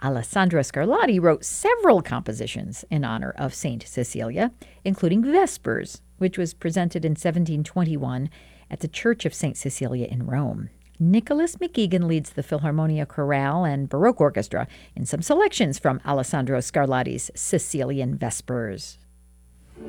Alessandro Scarlatti wrote several compositions in honor of Saint Cecilia, including Vespers, which was presented in 1721 at the Church of Saint Cecilia in Rome. Nicholas McEgan leads the Philharmonia Chorale and Baroque Orchestra in some selections from Alessandro Scarlatti's Sicilian Vespers.